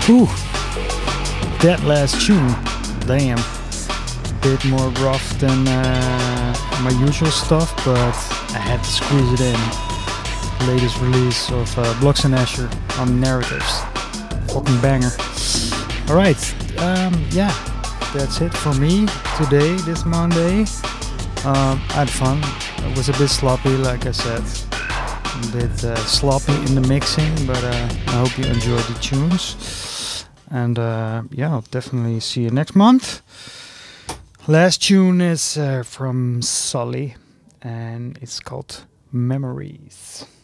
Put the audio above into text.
Whew. That last tune, damn. Bit more rough than my usual stuff, but I had to squeeze it in. Latest release of Blocks and Asher on Narratives. Fucking banger. Alright, yeah, that's it for me today, this Monday. I had fun. It was a bit sloppy, like I said. A bit sloppy in the mixing, but I hope you enjoyed the tunes. And yeah, I'll definitely see you next month. Last tune is from Sully, and it's called Memories.